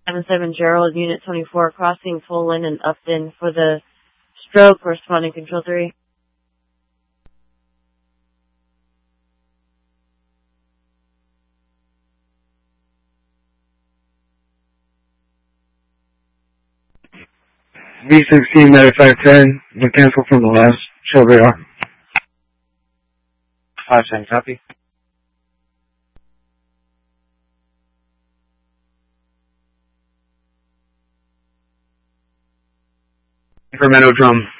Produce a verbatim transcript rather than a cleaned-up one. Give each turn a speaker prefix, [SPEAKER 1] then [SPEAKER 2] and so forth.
[SPEAKER 1] seven seven Gerald, Unit twenty-four, crossing Fulton and Upton for the stroke, corresponding Control three.
[SPEAKER 2] V sixteen ninety-five ten, we cancel from the last show they are.
[SPEAKER 3] five ten, copy.
[SPEAKER 2] Sacramento drum.